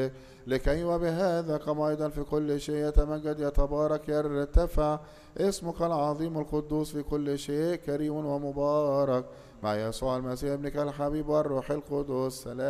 وبك، لكي وبهذا كما أيضا في كل شيء يتمجد يتبارك يرتفع اسمك العظيم القدوس في كل شيء، كريم ومبارك مع يسوع المسيح ابنك الحبيب والروح القدس. سلام.